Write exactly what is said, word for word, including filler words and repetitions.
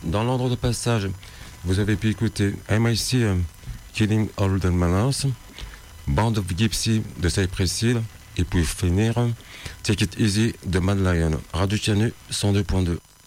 dans l'ordre de passage, vous avez pu écouter M I C euh, Killing All the Manners, Band of Gypsy de Cypress Hill, et puis finir Take It Easy de Mad Lion. Radio Chanu cent deux point deux.